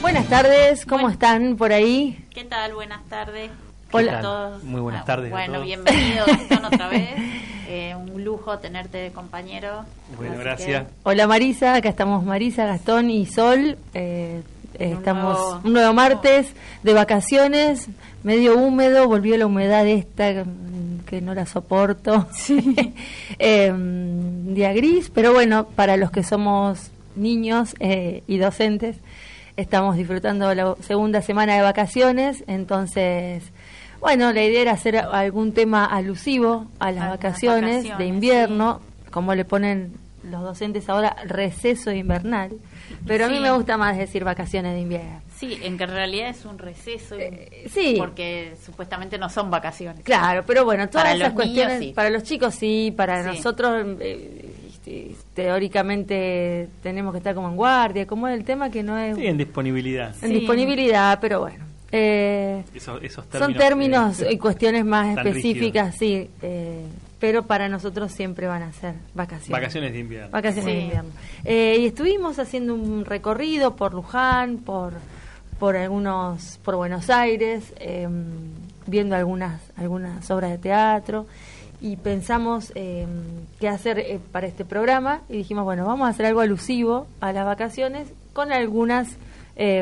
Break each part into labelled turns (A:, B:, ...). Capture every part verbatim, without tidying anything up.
A: Buenas tardes, ¿cómo bueno, están por ahí?
B: ¿Qué tal? Buenas tardes.
A: Hola
B: a todos.
C: Muy buenas tardes.
B: Bueno,
C: a todos.
B: Bienvenido Gastón otra vez. Eh, un lujo tenerte de compañero.
C: Bueno,
B: Así
C: gracias.
B: que...
A: Hola Marisa, acá estamos Marisa, Gastón y Sol. Eh, eh,
B: un
A: estamos
B: nuevo...
A: un nuevo martes de vacaciones, medio húmedo, volvió la humedad esta que no la soporto. Sí. eh, día gris, pero bueno, para los que somos niños eh, y docentes, estamos disfrutando la segunda semana de vacaciones, entonces, bueno, la idea era hacer algún tema alusivo a las vacaciones, vacaciones de invierno, sí. Como le ponen los docentes ahora, receso invernal, pero sí. A mí me gusta más decir vacaciones de invierno.
B: Sí, en que en realidad es un receso,
A: eh, sí.
B: Porque supuestamente no son vacaciones.
A: Claro, pero bueno, todas
B: para
A: esas
B: los
A: cuestiones,
B: niños, sí.
A: Para los chicos sí, para sí. Nosotros... Eh, teóricamente tenemos que estar como en guardia, como es el tema que no es...
C: Sí, en disponibilidad.
A: En
B: sí.
A: disponibilidad, pero bueno. Eh,
C: Eso, esos términos,
A: son términos
C: eh,
A: y cuestiones más específicas,
C: rígidos.
A: sí, eh, pero para nosotros siempre van a ser vacaciones.
C: Vacaciones de invierno.
A: Vacaciones
B: sí.
A: de invierno. Eh, y estuvimos haciendo un recorrido por Luján, por por algunos, por Buenos Aires, eh, viendo algunas algunas obras de teatro. Y pensamos eh, qué hacer eh, para este programa y dijimos, bueno, vamos a hacer algo alusivo a las vacaciones con algunas eh,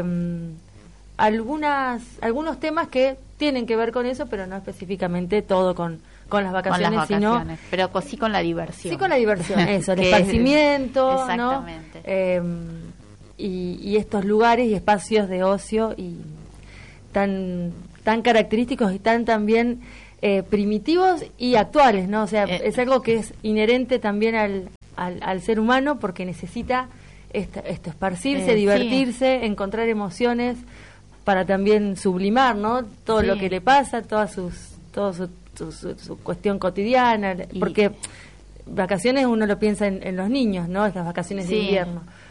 A: algunas algunos temas que tienen que ver con eso, pero no específicamente todo con, con las vacaciones,
B: con las vacaciones
A: sino
B: pero sí con la diversión.
A: Sí, con la diversión, eso, el esparcimiento,
B: exactamente.
A: ¿no? Eh, y, y estos lugares y espacios de ocio y tan tan característicos y tan también Eh, primitivos y actuales, ¿no? O sea, eh, es algo que es inherente también al, al, al ser humano porque necesita esta, esto, esparcirse, eh, divertirse, sí. Encontrar emociones para también sublimar, ¿no? Todo sí. Lo que le pasa, toda sus, todo su, su, su, su cuestión cotidiana, y porque vacaciones uno lo piensa en, en los niños, ¿no? Estas vacaciones sí. De invierno.